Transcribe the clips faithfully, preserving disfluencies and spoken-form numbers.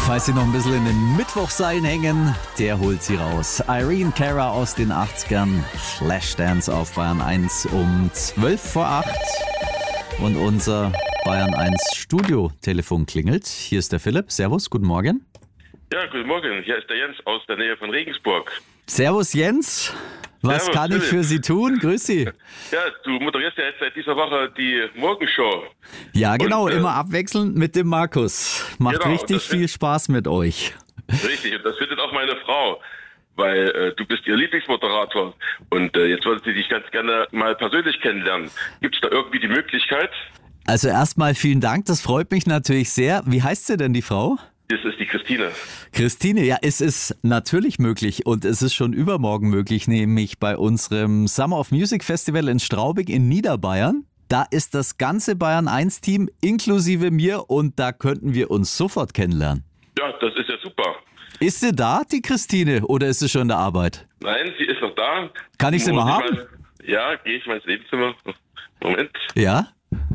Falls Sie noch ein bisschen in den Mittwochseilen hängen, der holt Sie raus. Irene Cara aus den achtzigern, Flashdance auf Bayern eins um zwölf vor acht. Und unser Bayern eins Studio-Telefon klingelt. Hier ist der Philipp. Servus, guten Morgen. Ja, guten Morgen. Hier ist der Jens aus der Nähe von Regensburg. Servus Jens. Was Servus, kann ich Philipp. für Sie tun? Grüß Sie. Ja, du moderierst ja jetzt seit dieser Woche die Morgenshow. Ja, genau, Und, äh, immer abwechselnd mit dem Markus. Macht genau, richtig das viel find- Spaß mit euch. Richtig, und das findet auch meine Frau, weil äh, du bist ihr Lieblingsmoderator. Und äh, jetzt wollte sie dich ganz gerne mal persönlich kennenlernen. Gibt es da irgendwie die Möglichkeit? Also erstmal vielen Dank, das freut mich natürlich sehr. Wie heißt sie denn, die Frau? Das ist die Christine. Christine, ja, es ist natürlich möglich und es ist schon übermorgen möglich, nämlich bei unserem Summer of Music Festival in Straubing in Niederbayern. Da ist das ganze Bayern eins Team inklusive mir und da könnten wir uns sofort kennenlernen. Ja, das ist ja super. Ist sie da, die Christine, oder ist sie schon in der Arbeit? Nein, sie ist noch da. Kann ich sie Muss mal haben? Mal, ja, gehe ich mal ins Nebenzimmer. Moment, Ja?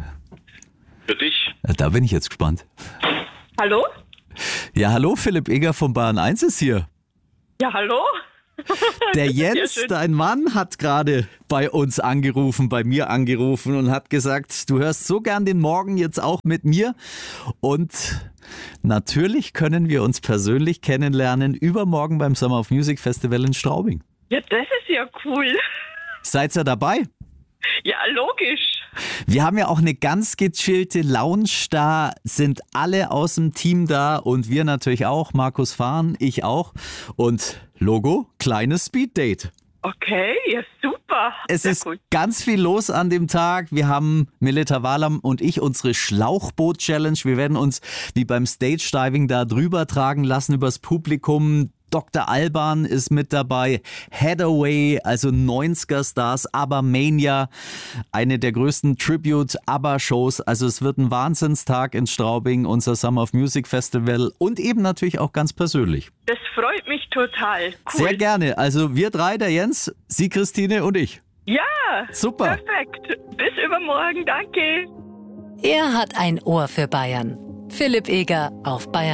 für dich. Da bin ich jetzt gespannt. Hallo? Ja, hallo, Philipp Eger von Bayern eins ist hier. Ja, hallo? Der Ja, Jens, schön. dein Mann, hat gerade bei uns angerufen, bei mir angerufen und hat gesagt, du hörst so gern den Morgen jetzt auch mit mir. Und natürlich können wir uns persönlich kennenlernen übermorgen beim Summer of Music Festival in Straubing. Ja, das ist ja cool. Seid ihr dabei? Ja, logisch. Wir haben ja auch eine ganz gechillte Lounge, da sind alle aus dem Team da und wir natürlich auch, Markus Fahn, ich auch und Logo, kleines Speeddate. Okay, ja, super. Es Sehr ist gut. ganz viel los an dem Tag. Wir haben Melita Walam und ich unsere Schlauchboot-Challenge. Wir werden uns wie beim Stage-Diving da drüber tragen lassen übers Publikum. Doktor Alban ist mit dabei, Hathaway, also neunziger-Stars, ABBA-Mania, eine der größten Tribute-ABBA-Shows. Also es wird ein Wahnsinnstag in Straubing, unser Summer of Music Festival und eben natürlich auch ganz persönlich. Das freut mich total. Cool. Sehr gerne. Also wir drei, der Jens, Sie, Christine und ich. Ja, Super. perfekt. Bis übermorgen, danke. Er hat ein Ohr für Bayern. Philipp Eger auf Bayern.